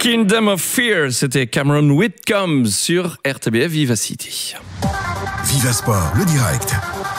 Kingdom of Fear, c'était Cameron Whitcomb sur RTBF Vivacity. Viva Sport, le direct.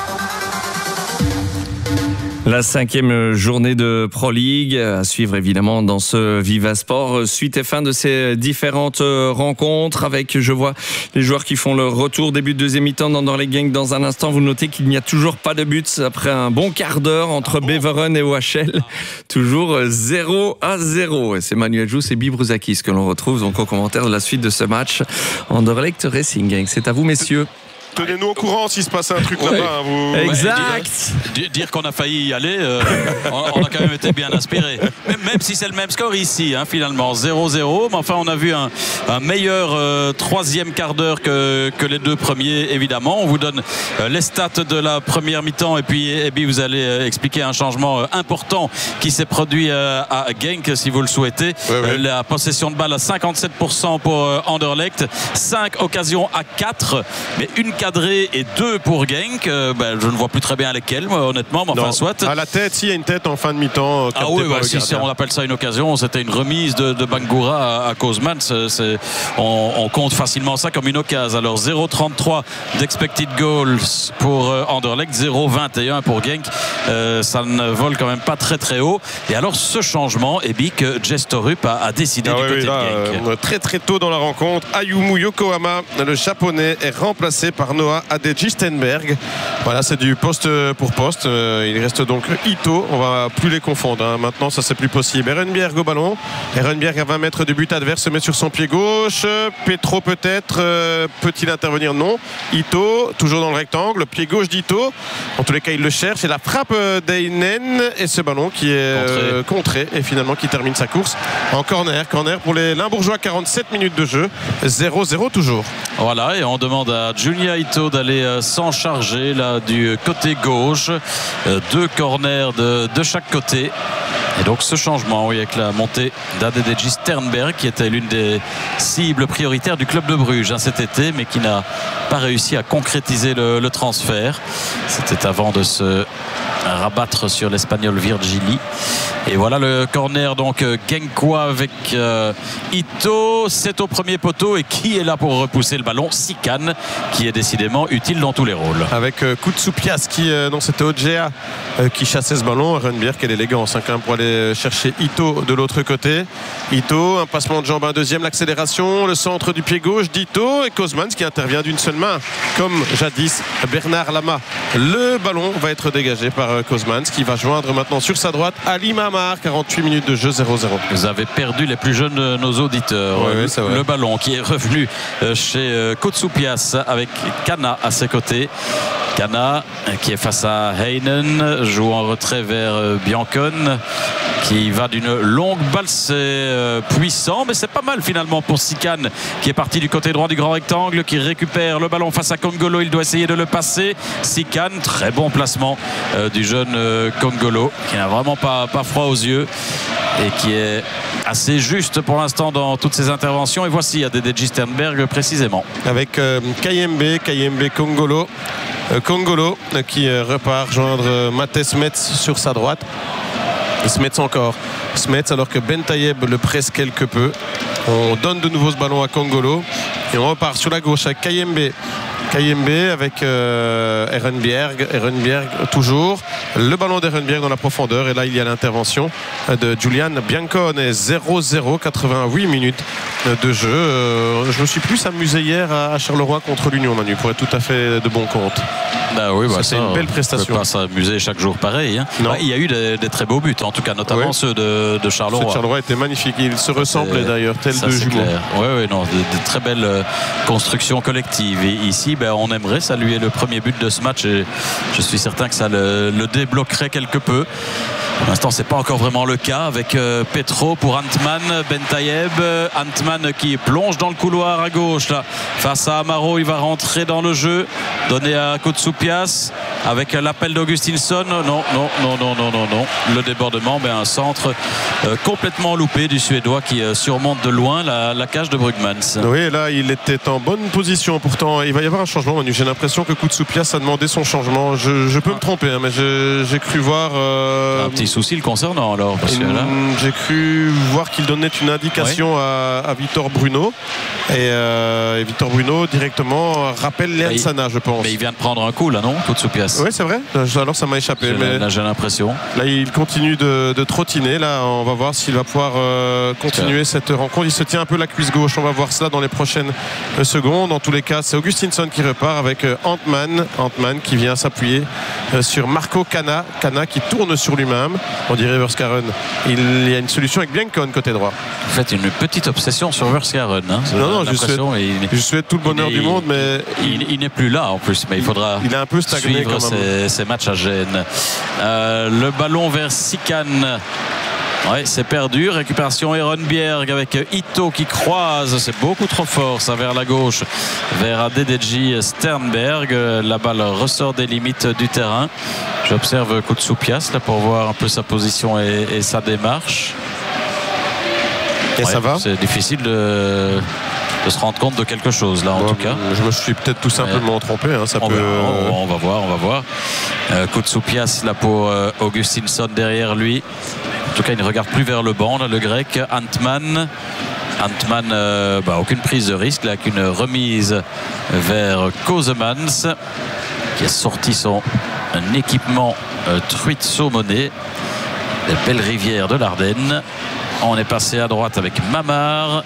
La 5e journée de Pro League à suivre évidemment dans ce Viva Sport. Suite et fin de ces différentes rencontres avec, je vois, les joueurs qui font leur retour début de deuxième mi-temps dans les gangs. Dans un instant, vous notez qu'il n'y a toujours pas de buts après un bon quart d'heure entre Beveren et OHL. Toujours 0-0. Et c'est Manuel Jousse et Bibruzakis que l'on retrouve donc au commentaire de la suite de ce match. Anderlecht Racing Gang. C'est à vous, messieurs. Tenez-nous au courant s'il se passe un truc là-bas. Vous... Exact. Dire qu'on a failli y aller, on a quand même été bien inspiré. Même si c'est le même score ici, finalement, 0-0. Mais enfin, on a vu un meilleur troisième quart d'heure que les deux premiers, évidemment. On vous donne les stats de la première mi-temps et puis vous allez expliquer un changement important qui s'est produit à Genk, si vous le souhaitez. Ouais. La possession de balle à 57% pour Anderlecht, 5 occasions à 4, mais une cadrée et 2 pour Genk. Je ne vois plus très bien lesquels, moi, honnêtement, mais enfin, soit. À la tête, s'il y a une tête en fin de mi-temps. Ah oui, si on appelle ça une occasion, c'était une remise de Bangura à Kozman. On compte facilement ça comme une occasion. Alors 0,33 d'expected goals pour Anderlecht, 0,21 pour Genk. Ça ne vole quand même pas très très haut. Et alors ce changement, que Jestorup a décidé du côté de Genk. Très très tôt dans la rencontre, Ayumu Yokohama, le japonais, est remplacé par Noah Adeji-Stenberg. Voilà, c'est du poste pour poste. Il reste donc Ito. On va plus les confondre. Maintenant, ça c'est plus possible. Ehrenbjerg au ballon. Ehrenbjerg à 20 mètres de but adverse se met sur son pied gauche. Petro peut-être. Peut-il intervenir? Non. Ito, toujours dans le rectangle. Pied gauche d'Ito. En tous les cas, il le cherche. Et la frappe d'Einen. Et ce ballon qui est contré. Et finalement qui termine sa course en corner. Corner pour les Limbourgeois. 47 minutes de jeu. 0-0 toujours. Voilà, et on demande à Junya Ito d'aller s'en charger là du côté gauche. 2 corners de chaque côté. Et donc ce changement, avec la montée d'Adedeji Sternberg, qui était l'une des cibles prioritaires du club de Bruges cet été, mais qui n'a pas réussi à concrétiser le transfert. C'était avant de se rabattre sur l'Espagnol Virgili. Et voilà le corner donc Genkois avec Ito. C'est au premier poteau, et qui est là pour repousser le ballon? Sikan, qui est décidément utile dans tous les rôles. Avec Koutsoupias c'était Odjea qui chassait ce ballon. Ehrenbjerg, quelle élégance quand même pour aller chercher Ito de l'autre côté. Ito, un passement de jambe, un deuxième, l'accélération, le centre du pied gauche d'Ito, et Kozmans qui intervient d'une seule main comme jadis Bernard Lama. Le ballon va être dégagé par Kozmans, qui va joindre maintenant sur sa droite Ali Mamar. 48 minutes de jeu, 0-0. Vous avez perdu les plus jeunes de nos auditeurs. Oui, c'est vrai. Le ballon qui est revenu chez Koutsoupias avec Kana à ses côtés. Kana qui est face à Heinen, joue en retrait vers Biancon, qui va d'une longue balle. C'est puissant, mais c'est pas mal finalement pour Sikan, qui est parti du côté droit du grand rectangle, qui récupère le ballon face à Kongolo. Il doit essayer de le passer. Sikan, très bon placement du jeune Kongolo, qui n'a vraiment pas froid aux yeux et qui est assez juste pour l'instant dans toutes ses interventions. Et voici Adedeji Sternberg précisément. Avec Kayembe Kongolo. Kongolo qui repart joindre Mathé Smets sur sa droite. Et Smets encore. Smets alors que Bentayeb le presse quelque peu. On donne de nouveau ce ballon à Kongolo. Et on repart sur la gauche avec Kayembe avec Ehrenbjerg toujours. Le ballon d'Ehrenbjerg dans la profondeur. Et là, il y a l'intervention de Julian Biancone. 0-0, 88 minutes de jeu. Je me suis plus amusé hier à Charleroi contre l'Union, Manu, pour être tout à fait de bon compte. C'est une belle prestation. On ne peut pas s'amuser chaque jour pareil. Il y a eu des très beaux buts, en tout cas, notamment ceux de Charleroi. Ceux de Charleroi étaient magnifiques. Ils se ressemblaient d'ailleurs, tels deux jumeaux. De très belles constructions collectives. Et ici, on aimerait saluer le premier but de ce match, et je suis certain que ça le débloquerait quelque peu. Pour l'instant, c'est pas encore vraiment le cas avec Petro pour Antman, Bentayeb. Antman qui plonge dans le couloir à gauche là, face à Amaro. Il va rentrer dans le jeu, donner à Koutsoupias avec l'appel d'Augustinsson. Non. Le débordement, un centre complètement loupé du Suédois qui surmonte de loin la cage de Brugmans. Oui, là, il était en bonne position. Pourtant, il va y avoir un changement, Manu. J'ai l'impression que Koutsoupias a demandé son changement. Je peux me tromper, hein, mais j'ai cru voir un petit souci le concernant alors, parce que là... J'ai cru voir qu'il donnait une indication à Victor Bruno et Victor Bruno directement rappelle Léane Sana, je pense. Mais il vient de prendre un coup là, non, Koutsoupias? Oui, c'est vrai. Alors ça m'a échappé. J'ai l'impression. Là, il continue de trottiner. Là, on va voir s'il va pouvoir continuer cette rencontre. Il se tient un peu la cuisse gauche. On va voir cela dans les prochaines secondes. En tous les cas, c'est Augustinsson qui repart avec Antman qui vient s'appuyer sur Marco Cana qui tourne sur lui-même. On dirait Verskaren. Il y a une solution avec Biancon côté droit. Vous faites une petite obsession sur Verskaren, hein? Non, je souhaite tout le bonheur du monde, mais il n'est plus là en plus, mais il faudra a un peu stagné suivre ces matchs à Gênes. Le ballon vers Sikan. Ouais, c'est perdu. Récupération Ehrenbjerg avec Ito qui croise. C'est beaucoup trop fort, ça, vers la gauche, vers Adedeji Sternberg. La balle ressort des limites du terrain. J'observe Koutsoupias là pour voir un peu sa position et sa démarche. Et ça va. C'est difficile de se rendre compte de quelque chose là, en tout cas. Je me suis peut-être tout simplement trompé, hein, ça on va voir. Koutsoupias là pour Augustinsson derrière lui. En tout cas, il ne regarde plus vers le banc là, le grec. Antman, aucune prise de risque là, avec une remise vers Kozemans qui a sorti son équipement truite saumonée des belles rivières de l'Ardenne. On est passé à droite avec Mamar.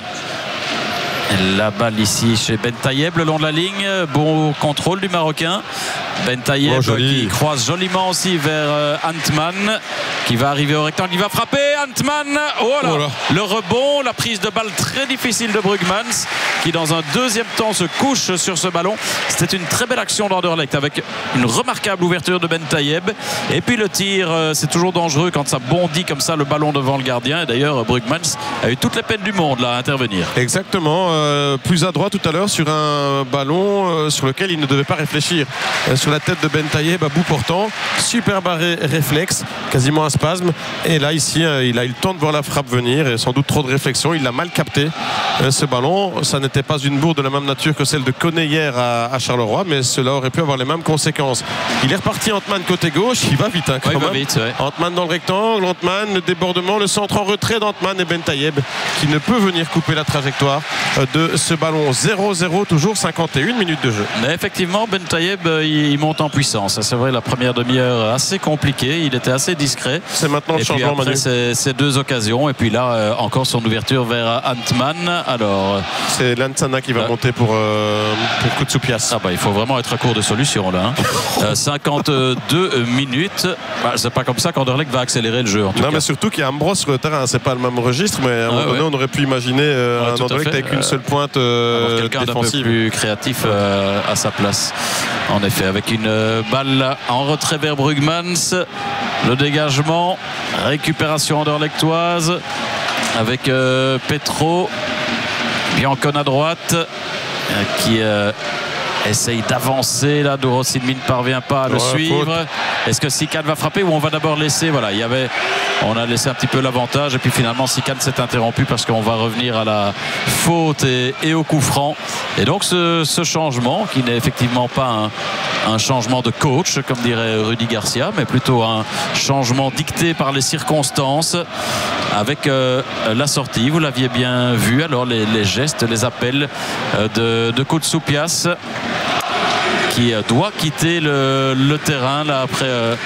La balle ici chez Bentayeb le long de la ligne. Bon contrôle du Marocain. Bentayeb qui croise joliment aussi vers Antman qui va arriver au rectangle. Il va frapper Antman. Voilà. Le rebond, la prise de balle très difficile de Brugmans qui dans un deuxième temps se couche sur ce ballon. C'était une très belle action d'Anderlecht avec une remarquable ouverture de Bentayeb. Et puis le tir, c'est toujours dangereux quand ça bondit comme ça le ballon devant le gardien. Et d'ailleurs Brugmans a eu toutes les peines du monde là à intervenir. Exactement. Plus adroit tout à l'heure sur un ballon sur lequel il ne devait pas réfléchir. Sur la tête de Bentayeb à bout portant. Superbe réflexe, quasiment un spasme. Et là ici il a eu le temps de voir la frappe venir et sans doute trop de réflexion. Il l'a mal capté ce ballon. Ça n'était pas une bourre de la même nature que celle de Koné hier à Charleroi, mais cela aurait pu avoir les mêmes conséquences. Il est reparti Antman côté gauche. Il va vite quand même. Vite, ouais. Antman dans le rectangle, Antman, le débordement, le centre en retrait d'Antman et Bentayeb qui ne peut venir couper la trajectoire de ce ballon. 0-0, toujours 51 minutes de jeu. Mais effectivement, Bentayeb il monte en puissance. C'est vrai, la première demi-heure assez compliquée. Il était assez discret. C'est maintenant le changement, Manu. Ces deux occasions. Et puis là, encore son ouverture vers Antman. Alors, c'est Lansana qui va monter pour Koutsoupias. Il faut vraiment être à court de solution là. 52 minutes. C'est pas comme ça qu'Anderlecht va accélérer le jeu. En tout cas. Mais surtout qu'il y a Ambros sur le terrain. C'est pas le même registre, mais à un moment donné, on aurait pu imaginer un Anderlecht avec une seule pointe quelqu'un d'un peu plus créatif à sa place. En effet, avec une balle en retrait vers Brugmans, le dégagement, récupération anderlechtoise avec Petro, Biancon à droite qui essaye d'avancer là. Dorossin ne parvient pas à le suivre. Est-ce que Sikan va frapper ou on va d'abord laisser, on a laissé un petit peu l'avantage et puis finalement Sikan s'est interrompu parce qu'on va revenir à la faute et au coup franc. Et donc ce changement qui n'est effectivement pas un changement de coach comme dirait Rudy Garcia, mais plutôt un changement dicté par les circonstances avec la sortie, vous l'aviez bien vu, alors les gestes, les appels de Koutsoupias qui doit quitter le terrain là après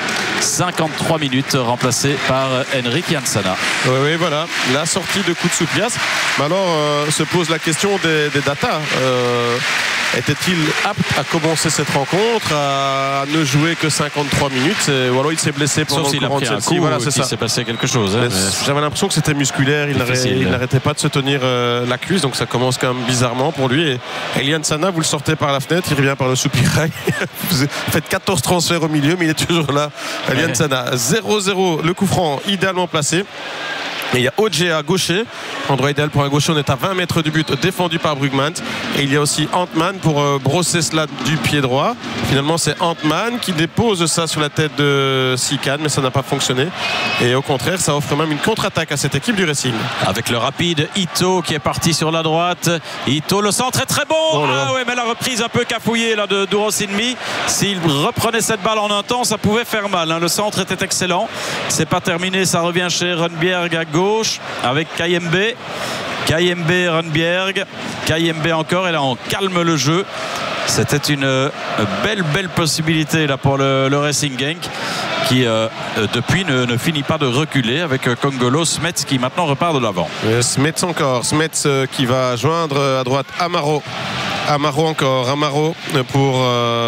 53 minutes, remplacé par Henrik Jansana. Oui, voilà, la sortie de Koutsoupias. Mais alors se pose la question des datas. Était-il apte à commencer cette rencontre, à ne jouer que 53 minutes ou alors il s'est blessé pendant le courant de celle-ci. Voilà, c'est ça. Il s'est passé quelque chose. J'avais l'impression que c'était musculaire. Il n'arrêtait pas de se tenir la cuisse, donc ça commence quand même bizarrement pour lui. Et Elian Sana, vous le sortez par la fenêtre, il revient par le soupirail. Vous faites 14 transferts au milieu, mais il est toujours là. Elian Sana, 0-0, le coup franc idéalement placé. Et il y a Ojea gaucher, endroit idéal pour un gaucher. On est à 20 mètres du but, défendu par Brugmans. Et il y a aussi Antman pour brosser cela du pied droit. Finalement, c'est Antman qui dépose ça sur la tête de Sikan, mais ça n'a pas fonctionné. Et au contraire, ça offre même une contre-attaque à cette équipe du Racing. Avec le rapide Ito qui est parti sur la droite. Ito, le centre est très bon. Ah ouais, mais la reprise un peu cafouillée là de Durosinmi. S'il reprenait cette balle en un temps, ça pouvait faire mal. Hein. Le centre était excellent. C'est pas terminé, ça revient chez Rønbjerg à gauche avec Kayembe. Kayembe, Rønbjerg. Kayembe encore, et là on calme le jeu. C'était une belle possibilité là pour le Racing Genk qui depuis ne finit pas de reculer avec Kongolo. Smets qui maintenant repart de l'avant. Smets encore. Smets qui va joindre à droite Amaro. Amaro encore. Amaro pour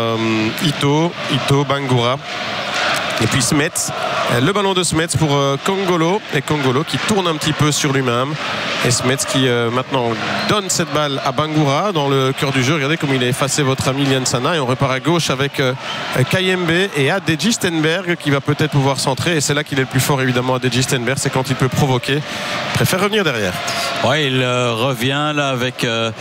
Ito. Ito, Bangura. Et puis Smets, le ballon de Smets pour Kongolo. Et Kongolo qui tourne un petit peu sur lui-même. Et Smets qui maintenant donne cette balle à Bangura dans le cœur du jeu. Regardez comme il a effacé votre ami Liansana. Et on repart à gauche avec Kayembe et Adeji Stenberg qui va peut-être pouvoir centrer. Et c'est là qu'il est le plus fort évidemment, Adeji Stenberg. C'est quand il peut provoquer. Il préfère revenir derrière. Ouais, il revient là avec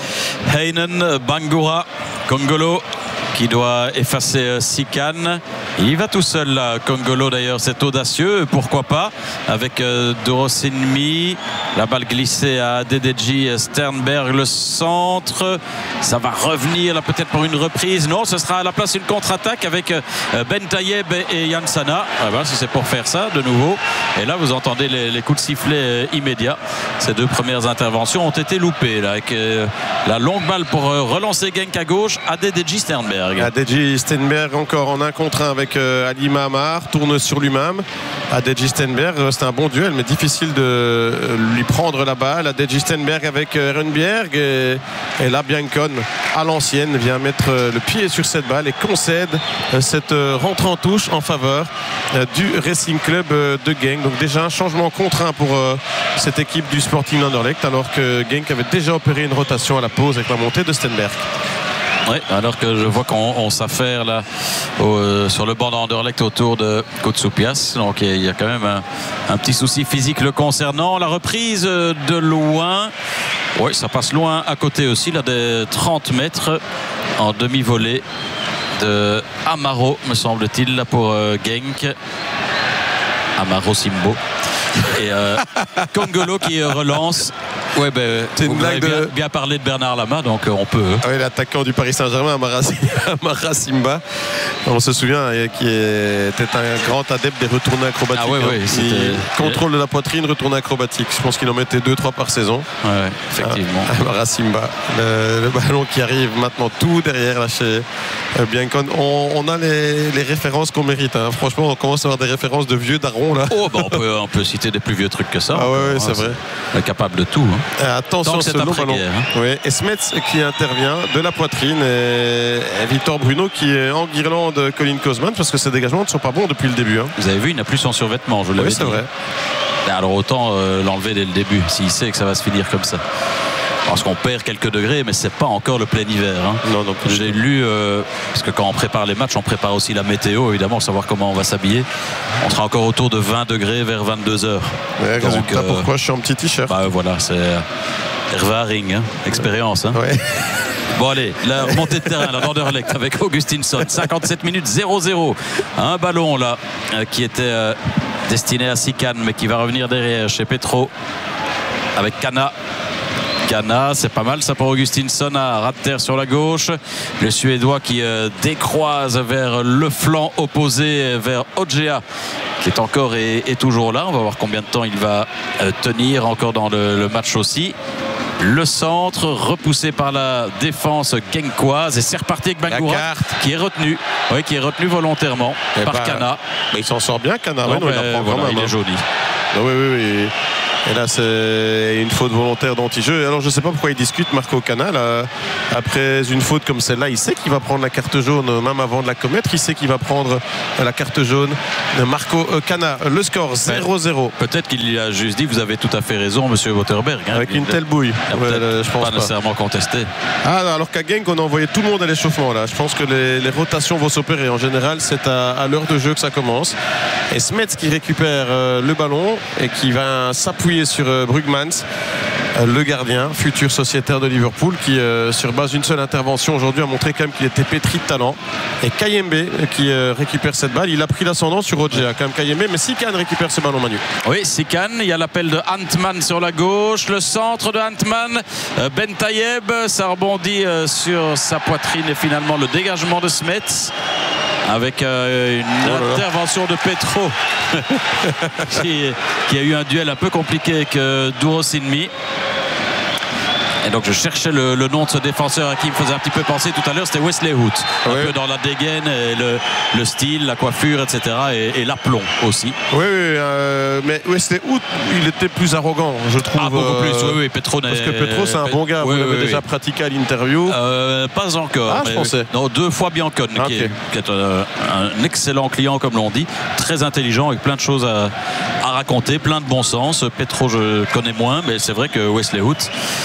Heinen, Bangura, Kongolo qui doit effacer Sikan. Il y va tout seul là, Kongolo d'ailleurs, c'est audacieux, pourquoi pas, avec Durosinmi, la balle glissée à Adeji Sternberg, le centre, ça va revenir là peut-être pour une reprise, non, ce sera à la place une contre-attaque avec Bentayeb et Yansana. Ah ben, si c'est pour faire ça de nouveau, et là vous entendez les coups de sifflet immédiats. Ces deux premières interventions ont été loupées là, avec la longue balle pour relancer Genk à gauche, Adeji Sternberg. Adeji Stenberg encore en 1 contre 1 avec Ali Mahamar, tourne sur lui-même. Adeji Stenberg, c'est un bon duel mais difficile de lui prendre la balle. Adeji Stenberg avec Rønbjerg et là Biancon à l'ancienne vient mettre le pied sur cette balle et concède cette rentrée en touche en faveur du Racing Club de Genk. Donc déjà un changement contraint pour cette équipe du Sporting Anderlecht alors que Genk avait déjà opéré une rotation à la pause avec la montée de Stenberg. Oui, alors que je vois qu'on s'affaire là sur le banc d'Anderlecht autour de Koutsoupias. Donc il y a quand même un petit souci physique le concernant. La reprise de loin. Oui, ça passe loin à côté aussi, là, des 30 mètres en demi-volée de Amaro, me semble-t-il, là pour Genk. Amaro Simbo. Et Kongolo qui relance. Ouais, ben, vous avez bien parlé de Bernard Lama, donc on peut. Ah oui, l'attaquant du Paris Saint-Germain, Amara Simba, on se souvient, qui était un grand adepte des retournées acrobatiques. Ah ouais, contrôle de la poitrine, retournées acrobatiques. Je pense qu'il en mettait 2-3 par saison. Ouais, effectivement. Amara Simba, le ballon qui arrive maintenant tout derrière là chez Biancon. On a les références qu'on mérite. Hein. Franchement, on commence à avoir des références de vieux darons là. Oh, bah on peut citer des plus vieux trucs que ça. Ah ouais, c'est vrai. On est capable de tout. Hein. Attention, ce long ballon. Oui. Et Smets qui intervient de la poitrine et Victor Bruno qui est en guirlande Colin Kozman parce que ses dégagements ne sont pas bons depuis le début. Hein. Vous avez vu, il n'a plus son survêtement, je l'avais dit. Oui, c'est vrai. Alors autant l'enlever dès le début s'il sait que ça va se finir comme ça. Parce qu'on perd quelques degrés, mais c'est pas encore le plein hiver. Hein. Non, j'ai lu, parce que quand on prépare les matchs, on prépare aussi la météo, évidemment, savoir comment on va s'habiller. On sera encore autour de 20 degrés vers 22 heures. Ouais, donc, résultat, pourquoi je suis en petit t-shirt. Bah voilà, c'est Ervaring, hein, expérience. Hein. Ouais. Bon allez, la remontée de terrain, la d'Anderlecht avec Augustinsson, 57 minutes 0-0. Un ballon là qui était destiné à Sikan, mais qui va revenir derrière chez Petro avec Kana. Kana, c'est pas mal ça pour Augustinsson à ras de terre sur la gauche. Le Suédois qui décroise vers le flanc opposé, vers Ojea qui est encore et toujours là. On va voir combien de temps il va tenir encore dans le match aussi. Le centre repoussé par la défense genkoise et c'est reparti avec Bangura qui est retenu, qui est retenu volontairement par Kana. Il s'en sort bien Kana, non, il est jauni. Oui. Et là, c'est une faute volontaire d'anti-jeu. Alors, je ne sais pas pourquoi il discute, Marco Kana. Là, après une faute comme celle-là, il sait qu'il va prendre la carte jaune, même avant de la commettre. Il sait qu'il va prendre la carte jaune. Marco Kana, le score 0-0. Peut-être qu'il a juste dit, vous avez tout à fait raison, monsieur Waterberg. Hein, avec une telle bouille. Je pense pas nécessairement contesté. Alors qu'à Genk, on a envoyé tout le monde à l'échauffement. Là. Je pense que les rotations vont s'opérer. En général, c'est à l'heure de jeu que ça commence. Et Smets qui récupère le ballon et qui va s'appuyer s'appuyer sur Brugmans, le gardien, futur sociétaire de Liverpool, qui sur base d'une seule intervention aujourd'hui a montré quand même qu'il était pétri de talent. Et Kayembe qui récupère cette balle, il a pris l'ascendant sur Odja quand même Kayembe, mais Sikan récupère ce ballon, Manu. Oui, Sikan, il y a l'appel de Antman sur la gauche, le centre de Antman, Bentayeb, ça rebondit sur sa poitrine et finalement le dégagement de Smets avec une intervention de Petro qui a eu un duel un peu compliqué avec Durosinmi. Et donc je cherchais le nom de ce défenseur à qui il me faisait un petit peu penser tout à l'heure, c'était Wesley Hood. Un peu dans la dégaine, et le style, la coiffure, etc. et l'aplomb aussi. Oui, mais Wesley Hood, il était plus arrogant, je trouve. Ah, beaucoup plus, oui. Petro parce que Petro, c'est un bon gars. Vous l'avez déjà pratiqué à l'interview. Pas encore. Ah, je pensais. Non, 2 fois Biancon, qui est un excellent client, comme l'on dit. Très intelligent, avec plein de choses à raconter, plein de bon sens. Petro, je connais moins, mais c'est vrai que Wesley Hood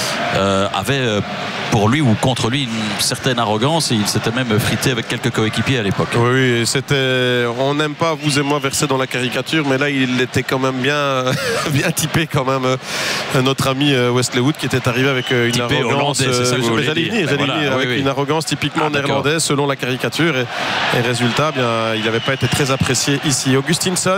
avait pour lui ou contre lui une certaine arrogance, et il s'était même frité avec quelques coéquipiers à l'époque. Oui, c'était, on n'aime pas, vous et moi, verser dans la caricature, mais là il était quand même bien typé quand même, notre ami Wesley Hood, qui était arrivé avec une typé arrogance, c'est ça que vous j'allais venir avec une arrogance typiquement néerlandaise selon la caricature, et résultat, bien, il n'avait pas été très apprécié ici. Augustinsson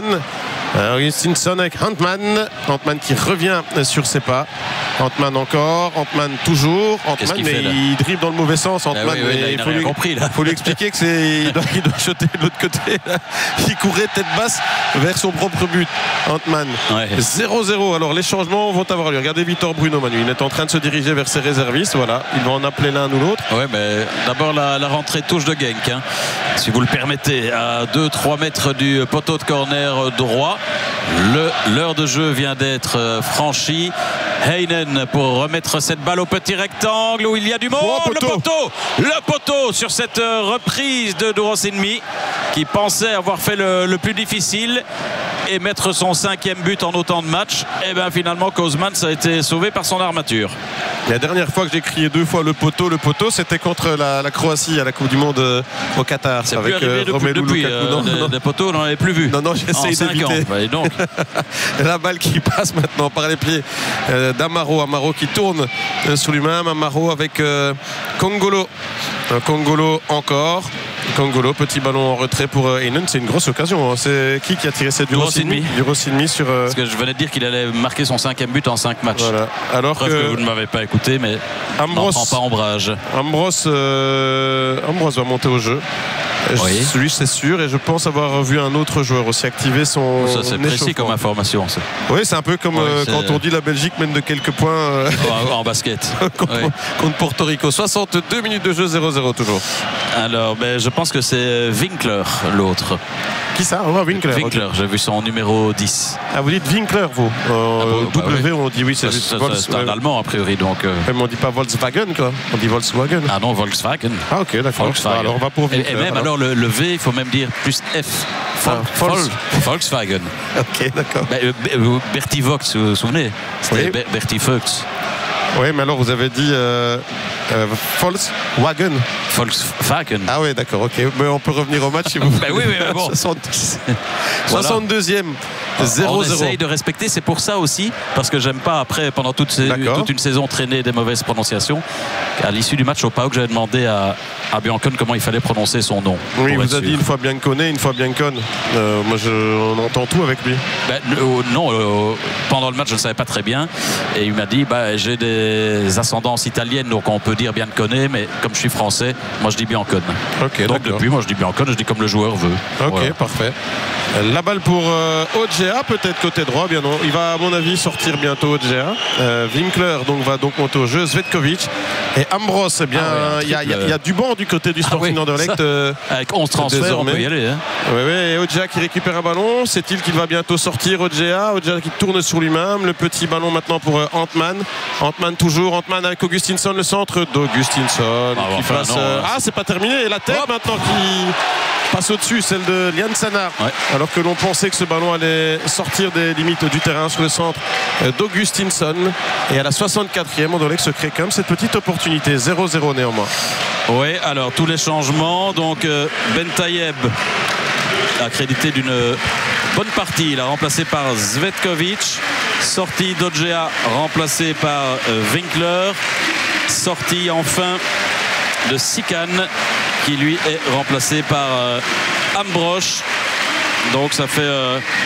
avec Antman qui revient sur ses pas, Antman encore, Antman toujours, Antman mais il dribble dans le mauvais sens, Antman, il faut lui expliquer que il doit jeter de l'autre côté là. Il courait tête basse vers son propre but, Antman. 0-0. Alors les changements vont avoir lieu. Regardez Victor Bruno, Manu, il est en train de se diriger vers ses réservistes, voilà, il va en appeler l'un ou l'autre. Oui, mais d'abord la rentrée touche de Genk, hein, si vous le permettez, à 2-3 mètres du poteau de corner droit. L'heure de jeu vient d'être franchie. Heinen pour remettre cette balle au petit rectangle où il y a du monde. Le poteau sur cette reprise de Durosinmi, qui pensait avoir fait le plus difficile et mettre son 5e but en autant de matchs. Et bien finalement Kozmans a été sauvé par son armature. La dernière fois que j'ai crié 2 fois le poteau, c'est contre la Croatie à la Coupe du Monde au Qatar. C'est avec Romelu Lukaku. Des poteaux, on n'en avait plus vu. Non, j'essaye d'éviter. Donc. La balle qui passe maintenant par les pieds d'Amaro. Amaro qui tourne sur lui-même. Amaro avec Kongolo. Kongolo encore. Kongolo, petit ballon en retrait pour Heinen. C'est une grosse occasion, hein. C'est qui a tiré cette Durosinmi sur parce que je venais de dire qu'il allait marquer son 5e but en 5 matchs. Voilà. Alors que vous ne m'avez pas écouté, mais Ambros n'en prend pas ombrage. Ambros va monter au jeu. Oui. Lui, c'est sûr, et je pense avoir vu un autre joueur aussi activer son. Ça, c'est précis comme information. Ça. Oui, c'est un peu comme quand on dit la Belgique mène de quelques points en basket contre Porto Rico. 62 minutes de jeu, 0-0 toujours. Alors, je pense que c'est Winkler, l'autre. Qui ça? Winkler. Winkler, j'ai vu son numéro 10. Ah, vous dites Winkler, vous? W, on dit oui, c'est un Allemand, a priori. Donc, mais on dit pas Volkswagen, quoi. On dit Volkswagen. Ah non, Volkswagen. Ah, ok, d'accord. Alors, on va pour Winkler. Et même, alors, le V, il faut même dire plus F. Volkswagen. Ok, d'accord. Bertie Vox, vous vous souvenez? C'était Bertie Vox. Oui, mais alors vous avez dit Volkswagen. Volkswagen. Ah oui, d'accord, ok. Mais on peut revenir au match si vous voulez. Oui, mais bon. 62e. 0-0. On essaye de respecter, c'est pour ça aussi, parce que j'aime pas après, pendant toute une saison, traîner des mauvaises prononciations. À l'issue du match au PAOK, j'avais demandé à Biancon comment il fallait prononcer son nom. Oui, il vous a dit une fois Biancone, une fois Biancon. Moi, on entend tout avec lui. Non, pendant le match, je ne savais pas très bien. Et il m'a dit, j'ai des ascendances italiennes, donc on peut dire Biancone, mais comme je suis français, moi je dis Biancon. Okay, donc depuis, moi je dis Biancon, je dis comme le joueur veut. Ok, voilà. Parfait. La balle pour Odja, peut-être côté droit, bien non. Il va à mon avis sortir bientôt Odja. Winkler va donc monter au jeu. Svetkovic et Ambros. Eh bien, il y a du banc du côté du Sporting Anderlecht. Avec 11 transferts, on peut y aller. Hein. Oui, et Odja qui récupère un ballon. C'est-il qu'il va bientôt sortir Odja qui tourne sur lui-même. Le petit ballon maintenant pour Antman. Antman toujours. Antman avec Augustinsson, le centre d'Augustinsson. C'est pas terminé. Et la tête maintenant qui passe au-dessus, celle de Lian Sana. Alors que l'on pensait que ce ballon allait sortir des limites du terrain sur le centre d'Augustinsson. Et à la 64e, Anderlecht se crée quand même cette petite opportunité. 0-0 néanmoins. Oui, alors tous les changements. Donc Bentayeb accrédité d'une bonne partie. Il a remplacé par Svetkovic. Sortie d'Ogea remplacée par Winkler. Sortie enfin de Sikan qui lui est remplacé par Ambrosch. Donc ça fait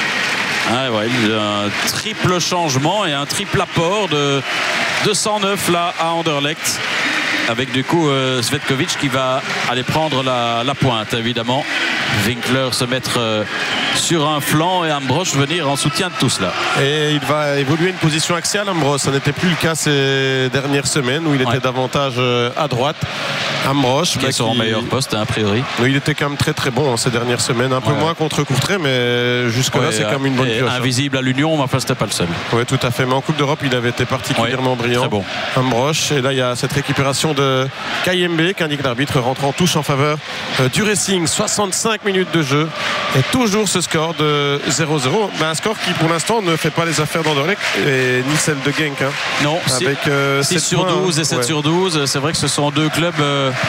un triple changement et un triple apport de 209 là à Anderlecht. Avec du coup Cvetkovic qui va aller prendre la pointe évidemment. Winkler se mettre sur un flanc et Ambrosch venir en soutien de tout cela. Et il va évoluer une position axiale, Ambrosch. Ça n'était plus le cas ces dernières semaines où il était davantage à droite. Ambrosch qui est son meilleur poste a priori. Oui, il était quand même très très bon ces dernières semaines. Un peu moins contre Courtrai, mais jusque-là c'est quand même une bonne pioche. Invisible à l'Union, mais enfin c'était pas le seul. Oui, tout à fait. Mais en Coupe d'Europe, il avait été particulièrement brillant. Très bon. Ambrosch. Et là, il y a cette récupération de Kayembe qu'indique l'arbitre, rentre en touche en faveur du Racing. 65 minutes de jeu et toujours ce score de 0-0. Un score qui pour l'instant ne fait pas les affaires d'Anderlecht et ni celle de Genk. Non, avec 6 sur 12 et 7 sur 12. C'est vrai que ce sont deux clubs,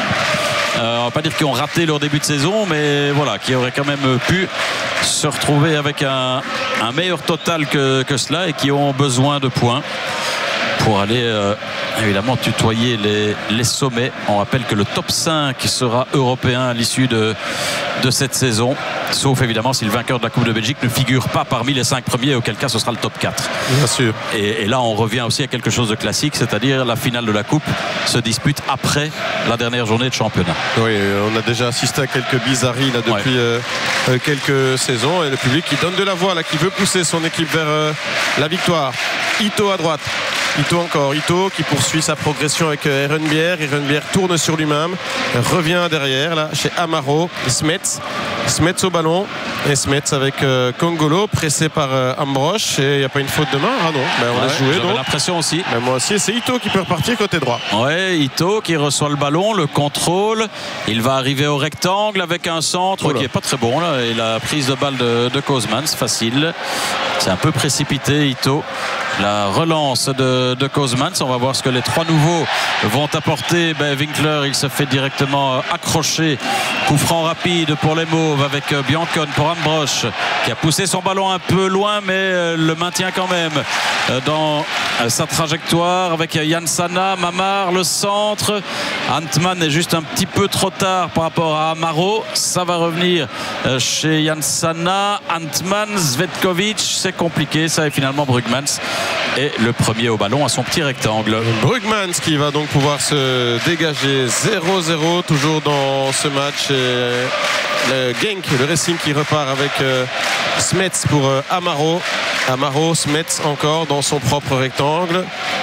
on va pas dire qu'ils ont raté leur début de saison, mais voilà, qui auraient quand même pu se retrouver avec un meilleur total que cela et qui ont besoin de points pour aller évidemment tutoyer les sommets. On rappelle que le top 5 sera européen à l'issue de cette saison, sauf évidemment si le vainqueur de la Coupe de Belgique ne figure pas parmi les 5 premiers, auquel cas ce sera le top 4. Bien sûr. Et là on revient aussi à quelque chose de classique, c'est-à-dire la finale de la Coupe se dispute après la dernière journée de championnat. Oui, on a déjà assisté à quelques bizarreries là, depuis quelques saisons, et le public qui donne de la voix là, qui veut pousser son équipe vers la victoire. Ito à droite. Ito qui poursuit sa progression avec Ehrenbier. Ehrenbier tourne sur lui-même, revient derrière là chez Amaro. Smets au ballon et Smets avec Kongolo pressé par Ambrosch, et il n'y a pas une faute de main. Ah non, on a joué. J'avais l'impression aussi. Moi aussi, c'est Ito qui peut repartir côté droit. Ouais, Ito qui reçoit le ballon, le contrôle, il va arriver au rectangle avec un centre qui est pas très bon là, et la prise de balle de Kozmans, facile. C'est un peu précipité Ito. La relance de Kozmans, on va voir ce que les trois nouveaux vont apporter. Winkler, il se fait directement accrocher. Coup franc rapide pour les Mauves avec Biancon pour Ambrosch qui a poussé son ballon un peu loin, mais le maintient quand même dans sa trajectoire avec Jansana. Mamar, le centre. Antman est juste un petit peu trop tard par rapport à Amaro. Ça va revenir chez Jansana. Antman, Cvetkovic, c'est compliqué ça, et finalement Brugmans et le premier au ballon à son petit rectangle. Brugmans qui va donc pouvoir se dégager. 0-0 toujours dans ce match. Le Genk, le Racing qui repart avec Smets pour Amaro. Amaro, Smets encore dans son propre rectangle.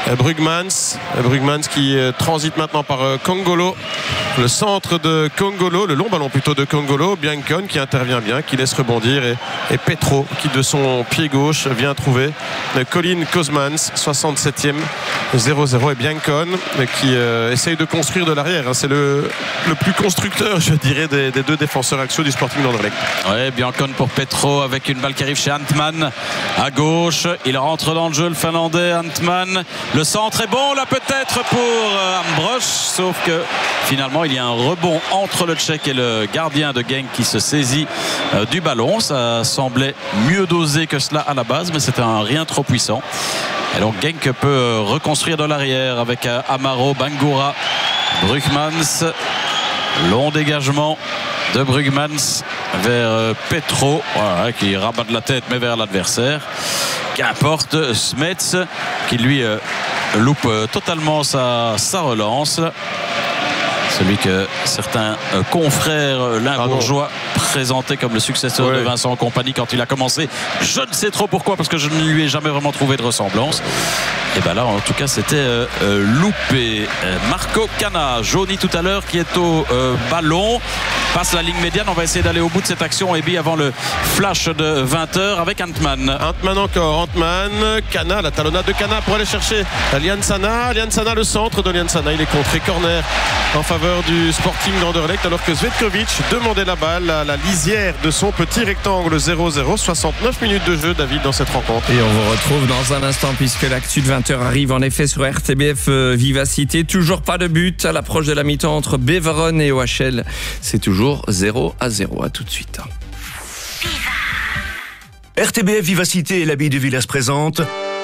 Brugmans qui transite maintenant par Kongolo. Le centre de Kongolo, le long ballon plutôt de Kongolo. Biancon qui intervient bien, qui laisse rebondir, et Petro qui de son pied gauche vient trouver Colin Kozmans. 67e, 0-0, et Biancon qui essaye de construire de l'arrière. C'est le plus constructeur, je dirais, des deux défenseurs axiaux du Sporting d'Anderlecht. Ouais, Biancon pour Petro avec une balle qui arrive chez Antman à gauche. Il rentre dans le jeu, le Finlandais Antman. Le centre est bon là peut-être pour Ambrosch, sauf que finalement il y a un rebond entre le Tchèque et le gardien de Genk qui se saisit du ballon. Ça semblait mieux dosé que cela à la base, mais c'était un rien trop puissant. Et donc Genk peut reconstruire de l'arrière avec Amaro, Bangura, Brugmans. Long dégagement de Brugmans vers Petro, voilà, qui rabat de la tête mais vers l'adversaire. Qu'importe, Smets qui lui loupe totalement sa relance. Celui que certains confrères limbourgeois présentaient comme le successeur de Vincent Kompany quand il a commencé. Je ne sais trop pourquoi, parce que je ne lui ai jamais vraiment trouvé de ressemblance. Et bien là, en tout cas, c'était loupé. Marco Cana, jauni tout à l'heure, qui est au ballon. Passe la ligne médiane. On va essayer d'aller au bout de cette action. Et bien avant le flash de 20h avec Antman. Antman, Cana, la talonnade de Cana pour aller chercher Liansana. Le centre de Liansana. Il est contré, corner en faveur du Sporting d'Anderlecht, alors que Cvetkovic demandait la balle à la lisière de son petit rectangle. 0-0, 69 minutes de jeu, David, dans cette rencontre. Et on vous retrouve dans un instant puisque l'actu de 20h arrive en effet sur RTBF Vivacité. Toujours pas de but à l'approche de la mi-temps entre Beveren et OHL. C'est toujours 0-0. À tout de suite. RTBF Vivacité et l'Abbaye de Villers présente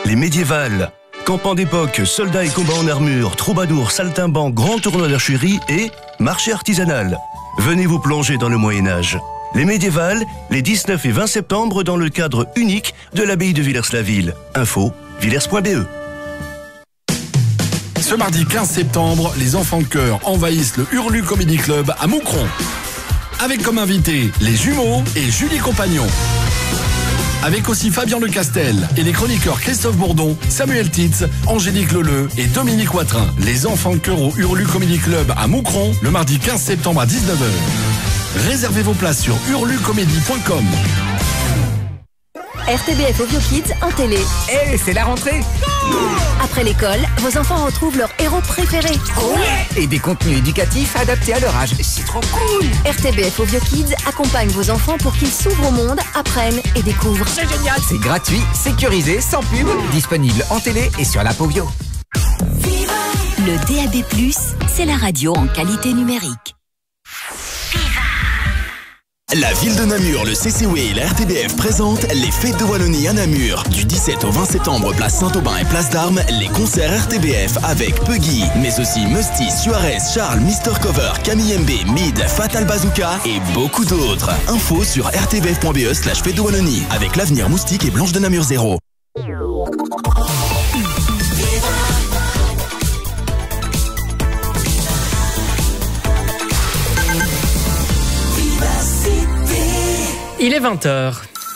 Les médiévales. Campement d'époque, soldats et combats en armure, troubadours, saltimbanques, grand tournoi d'archerie et marché artisanal. Venez vous plonger dans le Moyen-Âge. Les médiévales, les 19 et 20 septembre dans le cadre unique de l'abbaye de Villers-la-Ville. Info, villers.be. Ce mardi 15 septembre, les enfants de chœur envahissent le Hurlu Comedy Club à Moucron. Avec comme invités les jumeaux et Julie Compagnon. Avec aussi Fabien Lecastel et les chroniqueurs Christophe Bourdon, Samuel Titz, Angélique Leleu et Dominique Watrin. Les enfants de chœur au Hurlu Comedy Club à Moucron, le mardi 15 septembre à 19h. Réservez vos places sur hurlucomédie.com. RTBF Ovio Kids en télé. Hey, c'est la rentrée! Après l'école, vos enfants retrouvent leur héros préféré. Ouais! Et des contenus éducatifs adaptés à leur âge. C'est trop cool! RTBF Ovio Kids accompagne vos enfants pour qu'ils s'ouvrent au monde, apprennent et découvrent. C'est génial! C'est gratuit, sécurisé, sans pub, disponible en télé et sur l'app Ovio. Le DAB+, c'est la radio en qualité numérique. La ville de Namur, le CCW et la RTBF présentent les Fêtes de Wallonie à Namur. Du 17 au 20 septembre, place Saint-Aubin et place d'Armes, les concerts RTBF avec Puggy, mais aussi Musty, Suarez, Charles, Mr. Cover, Camille MB, Mid, Fatal Bazooka et beaucoup d'autres. Info sur rtbf.be/Fêtes de Wallonie avec l'Avenir Moustique et Blanche de Namur 0. Il est 20h.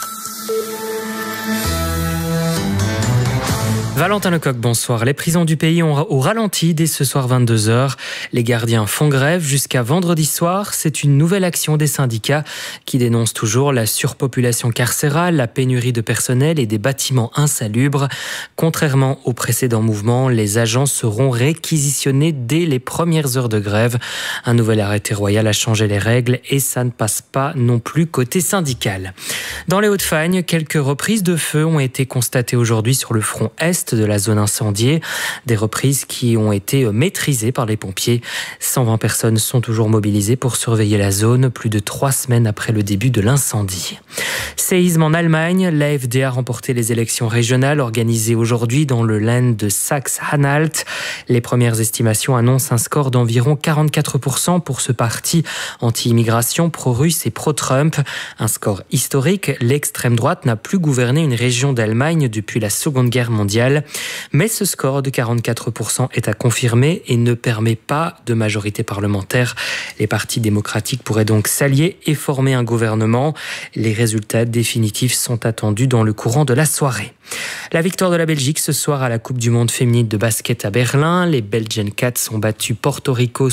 Valentin Lecoq, bonsoir. Les prisons du pays ont au ralenti dès ce soir 22h. Les gardiens font grève jusqu'à vendredi soir. C'est une nouvelle action des syndicats qui dénoncent toujours la surpopulation carcérale, la pénurie de personnel et des bâtiments insalubres. Contrairement aux précédents mouvements, les agents seront réquisitionnés dès les premières heures de grève. Un nouvel arrêté royal a changé les règles et ça ne passe pas non plus côté syndical. Dans les Hauts-de-Fagne, quelques reprises de feu ont été constatées aujourd'hui sur le front est de la zone incendiée. Des reprises qui ont été maîtrisées par les pompiers. 120 personnes sont toujours mobilisées pour surveiller la zone, plus de 3 semaines après le début de l'incendie. Séisme en Allemagne. L'AfD a remporté les élections régionales organisées aujourd'hui dans le Land de Saxe-Anhalt. Les premières estimations annoncent un score d'environ 44% pour ce parti anti-immigration, pro-russe et pro-Trump. Un score historique. L'extrême droite n'a plus gouverné une région d'Allemagne depuis la Seconde Guerre mondiale. Mais ce score de 44% est à confirmer et ne permet pas de majorité parlementaire. Les partis démocratiques pourraient donc s'allier et former un gouvernement. Les résultats définitifs sont attendus dans le courant de la soirée. La victoire de la Belgique ce soir à la Coupe du Monde féminine de basket à Berlin. Les Belgian Cats ont battu Porto Rico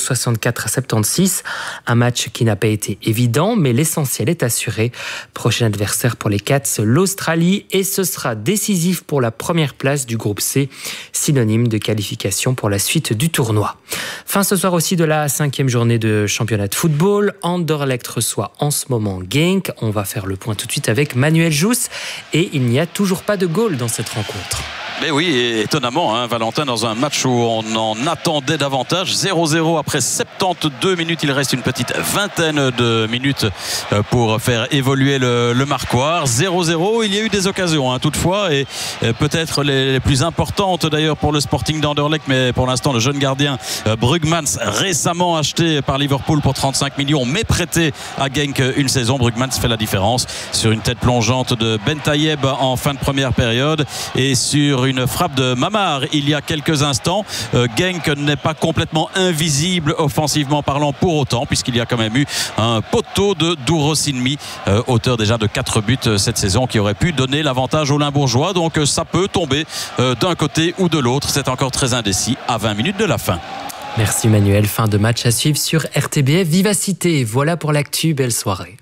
64-76. Un match qui n'a pas été évident, mais l'essentiel est assuré. Prochain adversaire pour les Cats, l'Australie, et ce sera décisif pour la première place du groupe C, synonyme de qualification pour la suite du tournoi. Fin ce soir aussi de la 5e journée de championnat de football. Anderlecht reçoit en ce moment Genk. On va faire le point tout de suite avec Manuel Jousse et il n'y a toujours pas de goal dans cette rencontre. Mais oui, et étonnamment, hein, Valentin, dans un match où on en attendait davantage. 0-0 après 72 minutes. Il reste une petite vingtaine de minutes pour faire évoluer le marquoir. 0-0, il y a eu des occasions, hein, toutefois, et peut-être les plus importantes d'ailleurs pour le Sporting d'Anderlecht. Mais pour l'instant, le jeune gardien Brugmans, récemment acheté par Liverpool pour 35 millions, mais prêté à Genk une saison. Brugmans fait la différence sur une tête plongeante de Bentayeb en fin de première période et sur une frappe de Mamar il y a quelques instants. Genk n'est pas complètement invisible offensivement parlant pour autant, puisqu'il y a quand même eu un poteau de Douro Sinmi, auteur déjà de 4 buts cette saison, qui aurait pu donner l'avantage aux Limbourgeois. Donc ça peut tomber d'un côté ou de l'autre. C'est encore très indécis à 20 minutes de la fin. Merci Manuel. Fin de match à suivre sur RTBF Vivacité. Voilà pour l'actu. Belle soirée.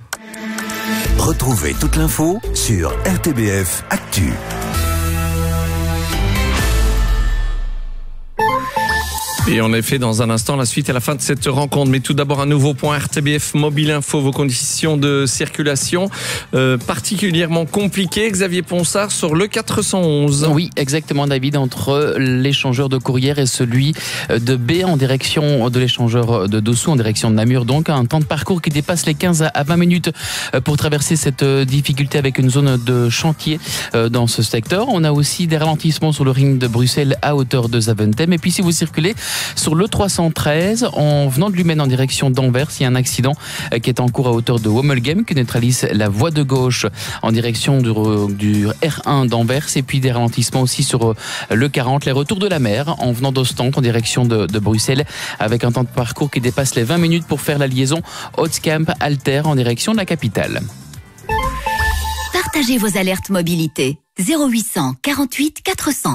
Retrouvez toute l'info sur RTBF Actu. Et en effet, dans un instant, la suite et la fin de cette rencontre. Mais tout d'abord, un nouveau point RTBF Mobile Info, vos conditions de circulation particulièrement compliquées. Xavier Ponsard sur le 411. Oui, exactement, David, entre l'échangeur de Courrières et celui de B en direction de l'échangeur de Dossou, en direction de Namur. Donc, un temps de parcours qui dépasse les 15 à 20 minutes pour traverser cette difficulté avec une zone de chantier dans ce secteur. On a aussi des ralentissements sur le ring de Bruxelles à hauteur de Zaventem. Et puis, si vous circulez sur le 313, en venant de Lumène en direction d'Anvers, il y a un accident qui est en cours à hauteur de Wommelgem qui neutralise la voie de gauche en direction du R1 d'Anvers. Et puis des ralentissements aussi sur le 40, les retours de la mer en venant d'Ostende en direction de Bruxelles, avec un temps de parcours qui dépasse les 20 minutes pour faire la liaison Hotskamp-Alter en direction de la capitale. Partagez vos alertes mobilité. 0800 48 400.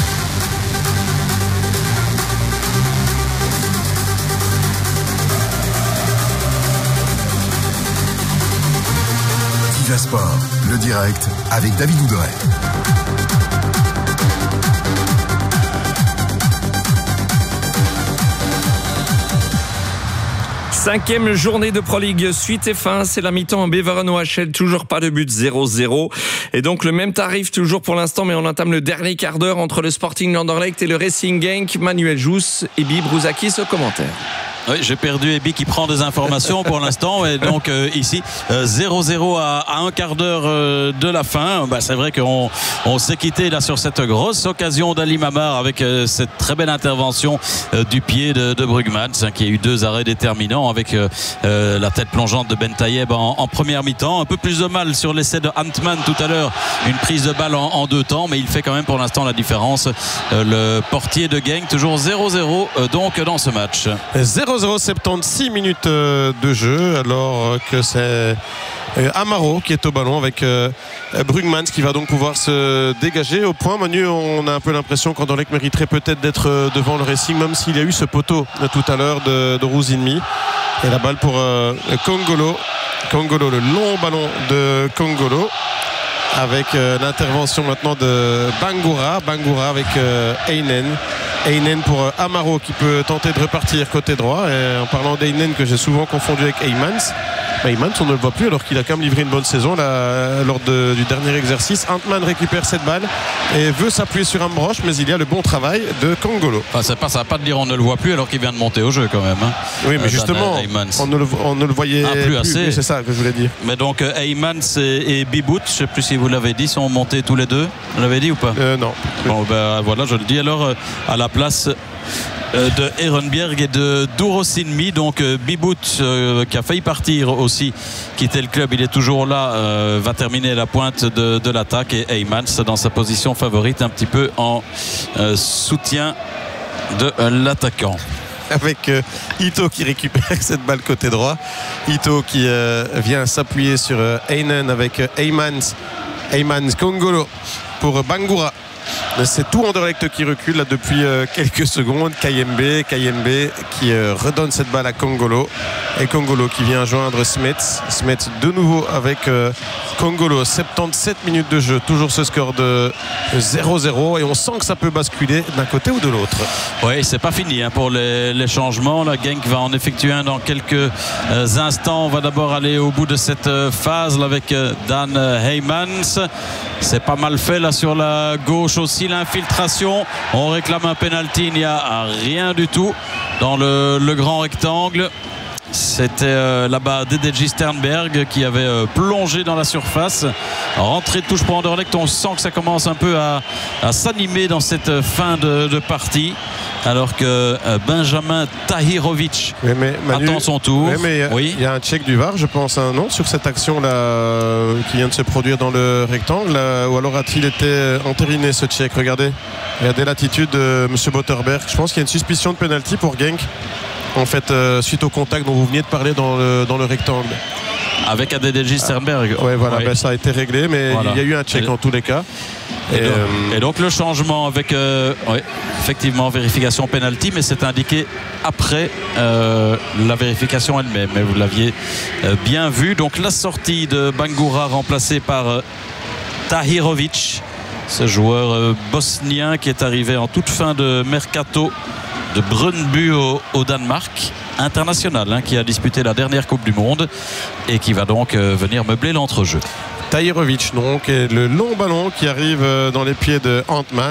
Sport, le direct avec David Ouderet. Cinquième journée de Pro League, suite et fin, c'est la mi-temps en Beveren-OHL, toujours pas de but, 0-0. Et donc le même tarif toujours pour l'instant, mais on entame le dernier quart d'heure entre le Sporting Anderlecht et le Racing Genk. Manuel Jousse, Ebi Brouzakis au commentaire. Oui, j'ai perdu Ebi qui prend des informations pour l'instant. Et donc ici, 0-0 à un quart d'heure de la fin. C'est vrai qu'on s'est quitté là sur cette grosse occasion d'Ali Mamar avec cette très belle intervention du pied de Brugmans, qui a eu 2 arrêts déterminants avec la tête plongeante de Bentayeb en première mi-temps. Un peu plus de mal sur l'essai de Antman tout à l'heure. Une prise de balle en 2 temps, mais il fait quand même pour l'instant la différence. Le portier de Genk, toujours 0-0 donc dans ce match. 0-0, 76 minutes de jeu, alors que c'est Amaro qui est au ballon avec Brugmans qui va donc pouvoir se dégager au point. Manu, on a un peu l'impression qu'Anderlecht mériterait peut-être d'être devant le Racing, même s'il y a eu ce poteau tout à l'heure de Rouzinmi. Et la balle pour Kongolo, le long ballon de Kongolo, avec l'intervention maintenant de Bangoura avec Einen pour Amaro qui peut tenter de repartir côté droit. Et en parlant d'Einen, que j'ai souvent confondu avec Heymans, on ne le voit plus alors qu'il a quand même livré une bonne saison là, lors du dernier exercice. Antman récupère cette balle et veut s'appuyer sur Ambroche, mais il y a le bon travail de Kongolo. Ça va pas de dire on ne le voit plus alors qu'il vient de monter au jeu quand même. Oui, mais justement, on ne le voyait plus assez. C'est ça que je voulais dire. Mais donc Heymans et Bibout, je ne sais plus si vous l'avez dit, sont montés tous les deux. Vous l'avez dit ou pas? Non. Bon, voilà, je le dis alors à la place de Ehrenberg et de Dourosinmi. Donc Bibout qui a failli partir aussi, quitter le club, il est toujours là, va terminer la pointe de l'attaque, et Heymans dans sa position favorite, un petit peu en soutien de l'attaquant. Avec Ito qui récupère cette balle côté droit. Ito qui vient s'appuyer sur Einen avec Heymans Kongolo pour Bangoura. C'est tout Anderlecht qui recule là depuis quelques secondes. Kayembe qui redonne cette balle à Kongolo, et Kongolo qui vient joindre Smets de nouveau avec Kongolo. 77 minutes de jeu, toujours ce score de 0-0, et on sent que ça peut basculer d'un côté ou de l'autre. Oui, c'est pas fini pour les changements. La Genk va en effectuer un dans quelques instants. On va d'abord aller au bout de cette phase là, avec Dan Heymans. C'est pas mal fait là sur la gauche aussi, l'infiltration. On réclame un penalty, il n'y a rien du tout dans le grand rectangle. C'était là-bas Dedeji Sternberg qui avait plongé dans la surface. Rentrée de touche pour Anderlecht. On sent que ça commence un peu à s'animer dans cette fin de partie. Alors que Benjamin Tahirovic attend son tour. Il y a un check du VAR, je pense, non, sur cette action-là qui vient de se produire dans le rectangle. Ou alors a-t-il été entériné ce check? Regardez l'attitude de M. Botterberg. Je pense qu'il y a une suspicion de penalty pour Genk. En fait, suite au contact dont vous veniez de parler dans le rectangle. Avec Adedeji Sternberg. Ça a été réglé, mais il y a eu un check en tous les cas. Et donc le changement avec effectivement vérification penalty, mais c'est indiqué après la vérification elle-même. Mais vous l'aviez bien vu. Donc la sortie de Bangoura remplacée par Tahirovic, ce joueur bosnien qui est arrivé en toute fin de mercato de Brøndby au Danemark, international, qui a disputé la dernière Coupe du Monde et qui va donc venir meubler l'entrejeu. Tahirovic donc, et le long ballon qui arrive dans les pieds de Antman.